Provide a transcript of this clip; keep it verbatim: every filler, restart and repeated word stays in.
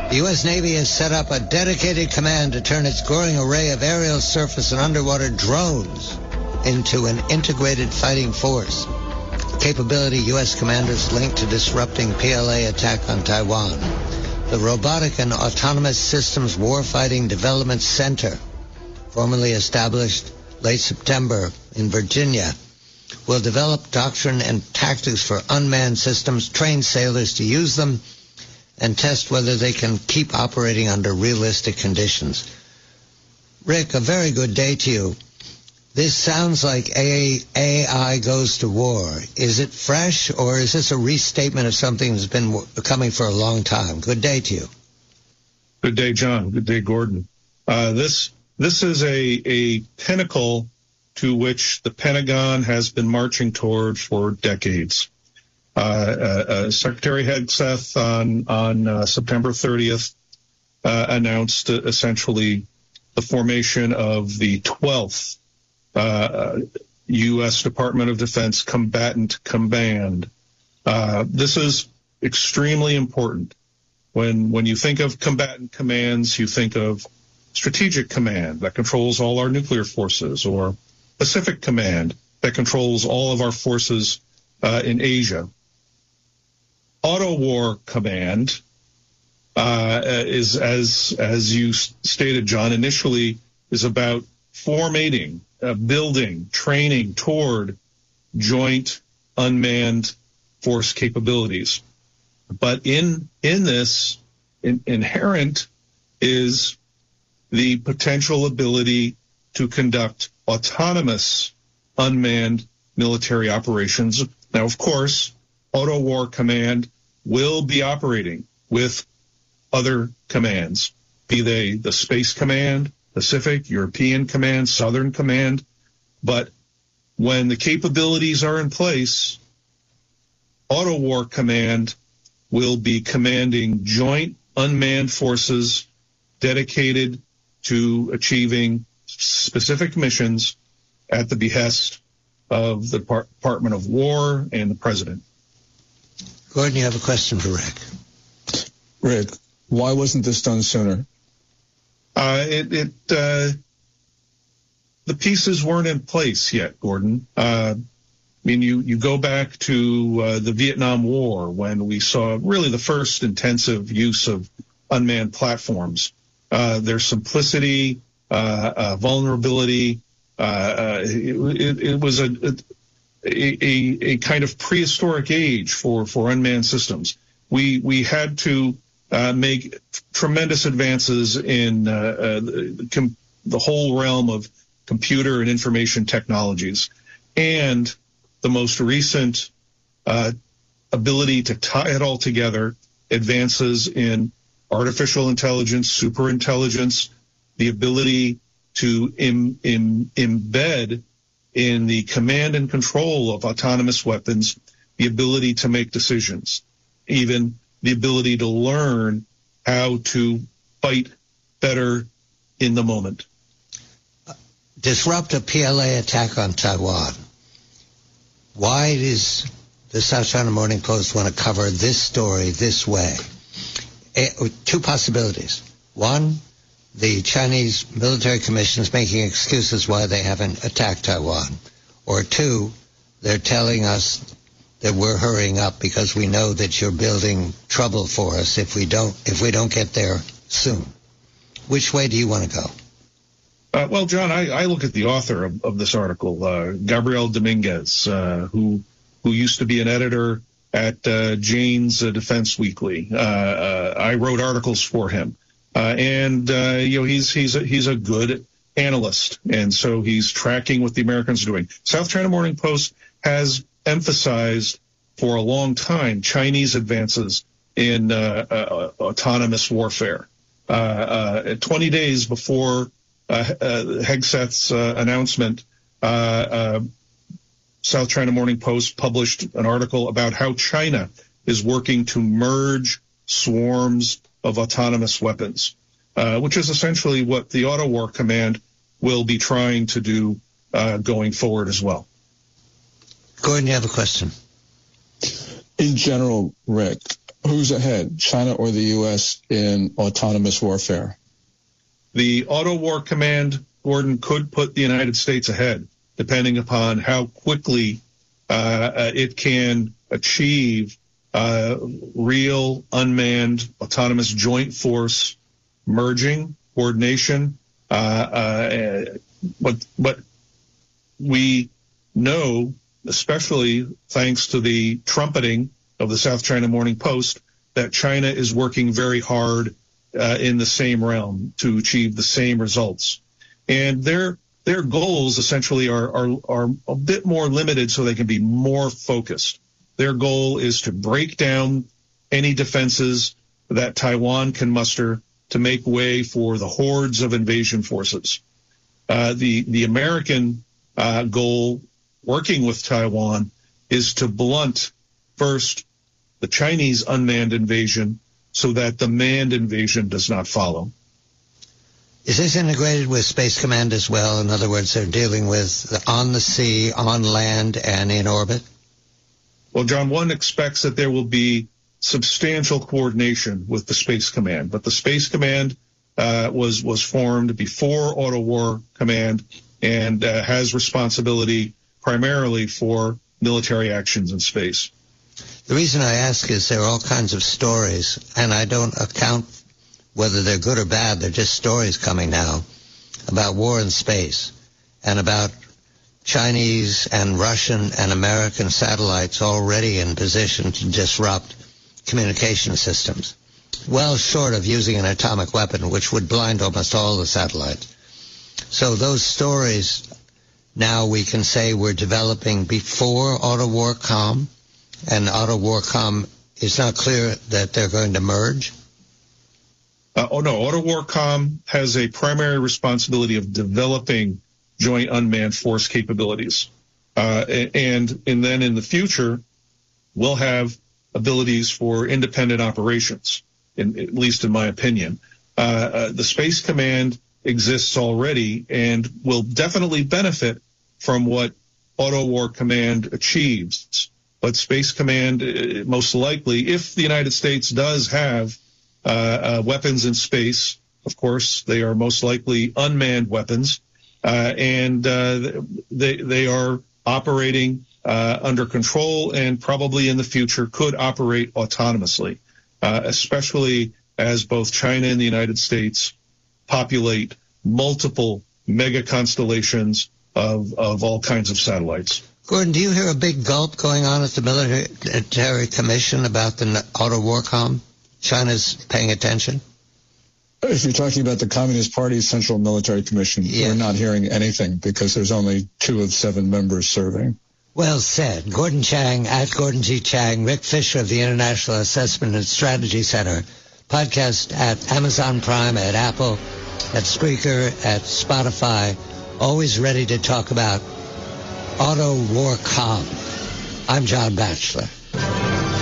The U S Navy has set up a dedicated command to turn its growing array of aerial, surface, and underwater drones into an integrated fighting force. Capability U S commanders linked to disrupting P L A attack on Taiwan. The Robotic and Autonomous Systems Warfighting Development Center, formerly established late September in Virginia, will develop doctrine and tactics for unmanned systems, train sailors to use them, and test whether they can keep operating under realistic conditions. Rick, a very good day to you. This sounds like A I goes to war. Is it fresh, or is this a restatement of something that's been coming for a long time? Good day to you. Good day, John. Good day, Gordon. Uh, this this is a, a pinnacle to which the Pentagon has been marching toward for decades. Uh, uh, uh, Secretary Hegseth on, on uh, September thirtieth uh, announced uh, essentially the formation of the twelfth Uh, U S Department of Defense Combatant Command. Uh, this is extremely important. When when you think of combatant commands, you think of Strategic Command that controls all our nuclear forces, or Pacific Command that controls all of our forces uh, in Asia. Auto War Command uh, is, as as you stated, John, initially is about formating, uh, building, training toward joint unmanned force capabilities. But in in this, in, inherent is the potential ability to conduct autonomous unmanned military operations. Now, of course, Auto War Command will be operating with other commands, be they the Space Command, Pacific, European Command, Southern Command. But when the capabilities are in place, Auto War Command will be commanding joint unmanned forces dedicated to achieving specific missions at the behest of the Department of War and the President. Gordon, you have a question for Rick. Rick, why wasn't this done sooner? Uh, it, it uh, the pieces weren't in place yet, Gordon. Uh, I mean, you, you go back to uh, the Vietnam War when we saw really the first intensive use of unmanned platforms. Uh, their simplicity, uh, uh, vulnerability, uh, uh, it, it, it was a, a, a, a kind of prehistoric age for, for unmanned systems. We, we had to uh, make tremendous advances in uh, uh, the, the whole realm of computer and information technologies. And the most recent uh, ability to tie it all together, advances in artificial intelligence, superintelligence, the ability to im, im, embed in the command and control of autonomous weapons, the ability to make decisions, even the ability to learn how to fight better in the moment. Disrupt a P L A attack on Taiwan. Why does the South China Morning Post want to cover this story this way? Two possibilities. One, the Chinese military commission is making excuses why they haven't attacked Taiwan. Or two, they're telling us that we're hurrying up because we know that you're building trouble for us if we don't if we don't get there soon. Which way do you want to go? Uh, well, John, I, I look at the author of, of this article, uh, Gabriel Dominguez, uh, who who used to be an editor at uh, Jane's uh, Defense Weekly. Uh, uh, I wrote articles for him, uh, and uh, you know he's he's a, he's a good analyst, and so he's tracking what the Americans are doing. South China Morning Post has emphasized for a long time Chinese advances in uh, uh, autonomous warfare. Uh, uh, twenty days before uh, uh, Hegseth's uh, announcement, uh, uh, South China Morning Post published an article about how China is working to merge swarms of autonomous weapons, uh, which is essentially what the Auto War Command will be trying to do uh, going forward as well. Gordon, you have a question. In general, Rick, Who's ahead, China or the U S in autonomous warfare? The Auto War Command, Gordon, could put the United States ahead, depending upon how quickly uh, it can achieve uh, real unmanned autonomous joint force merging, coordination. Uh, uh, but, but we know, especially thanks to the trumpeting of the South China Morning Post, that China is working very hard uh, in the same realm to achieve the same results. And their their goals essentially are, are, are a bit more limited so they can be more focused. Their goal is to break down any defenses that Taiwan can muster to make way for the hordes of invasion forces. Uh, the, the American uh, goal, working with Taiwan, is to blunt first the Chinese unmanned invasion so that the manned invasion does not follow. Is this integrated with Space Command as well? In other words, they're dealing with on the sea, on land, and in orbit? Well, John, one expects that there will be substantial coordination with the Space Command, but the Space Command uh, was was formed before Auto War Command and uh, has responsibility primarily for military actions in space. The reason I ask is there are all kinds of stories, and I don't account whether they're good or bad. They're just stories coming now about war in space and about Chinese and Russian and American satellites already in position to disrupt communication systems, well short of using an atomic weapon, which would blind almost all the satellites. So those stories now we can say we're developing before Auto War Com, and Auto War Com is not clear that they're going to merge. Uh, oh, no, Auto War Com has a primary responsibility of developing joint unmanned force capabilities. Uh, and, and then in the future, we'll have abilities for independent operations, in, at least in my opinion. Uh, uh, the Space Command exists already and will definitely benefit from what Auto War Command achieves. But Space Command, uh, most likely, if the United States does have uh, uh, weapons in space, of course, they are most likely unmanned weapons, uh, and uh, they they are operating uh, under control and probably in the future could operate autonomously, uh, especially as both China and the United States populate multiple mega constellations of, of all kinds of satellites. Gordon, do you hear a big gulp going on at the Military Commission about the Auto War Com? China's paying attention? If you're talking about the Communist Party's Central Military Commission, yeah. We're not hearing anything because there's only two of seven members serving. Well said. Gordon Chang, at Gordon G. Chang, Rick Fisher of the International Assessment and Strategy Center, podcast at Amazon Prime, at Apple, at Spreaker, at Spotify, always ready to talk about Auto War Com. I'm John Batchelor.